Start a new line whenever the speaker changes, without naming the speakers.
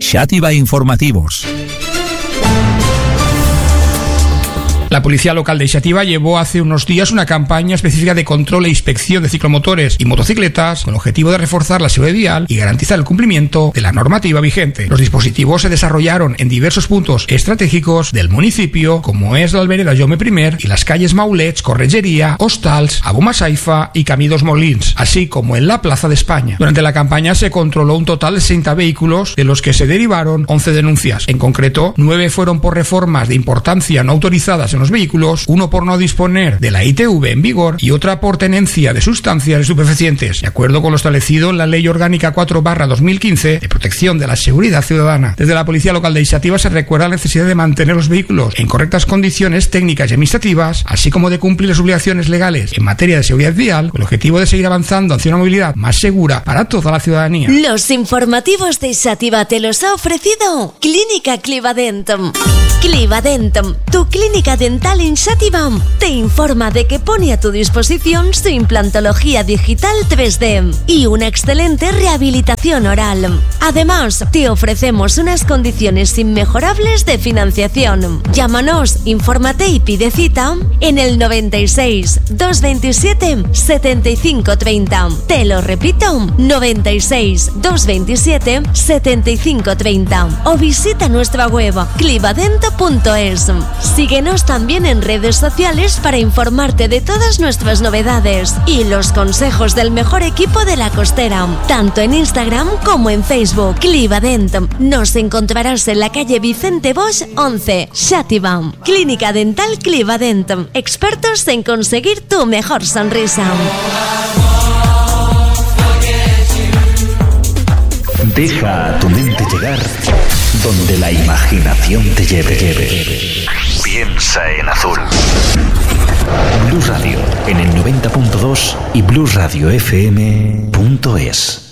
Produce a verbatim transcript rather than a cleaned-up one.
Xàtiva Informativos.
La policía local de Xàtiva llevó hace unos días una campaña específica de control e inspección de ciclomotores y motocicletas con el objetivo de reforzar la seguridad vial y garantizar el cumplimiento de la normativa vigente. Los dispositivos se desarrollaron en diversos puntos estratégicos del municipio, como es la Albereda Jaume primer y las calles Maulets, Corregeria, Hostals, Abumasaifa y Camí dos Molins, así como en la Plaza de España. Durante la campaña se controló un total de sesenta vehículos, de los que se derivaron once denuncias. En concreto, nueve fueron por reformas de importancia no autorizadas en los vehículos, uno por no disponer de la I T V en vigor y otra por tenencia de sustancias estupefacientes, de acuerdo con lo establecido en la Ley Orgánica cuatro barra dos mil quince de protección de la seguridad ciudadana. Desde la Policía Local de Xàtiva se recuerda la necesidad de mantener los vehículos en correctas condiciones técnicas y administrativas, así como de cumplir las obligaciones legales en materia de seguridad vial, con el objetivo de seguir avanzando hacia una movilidad más segura para toda la ciudadanía.
Los informativos de Xàtiva te los ha ofrecido Clínica Clivadentum. Clivadentum, tu clínica dental en Xàtiva, te informa de que pone a tu disposición su implantología digital tres D y una excelente rehabilitación oral. Además, te ofrecemos unas condiciones inmejorables de financiación. Llámanos, infórmate y pide cita en el noventa y seis, doscientos veintisiete, setenta y cinco treinta. Te lo repito, noventa y seis, doscientos veintisiete, setenta y cinco treinta. O visita nuestra web clivadento punto es. Síguenos también en redes sociales para informarte de todas nuestras novedades y los consejos del mejor equipo de la costera, tanto en Instagram como en Facebook. Clivadent. Nos encontrarás en la calle Vicente Bosch once, Xàtiva. Clínica Dental Clivadent. Expertos en conseguir tu mejor sonrisa.
Deja a tu mente llegar donde la imaginación te lleve. lleve. Piensa en azul. Blue Radio en el noventa punto dos y blue radio f m punto es.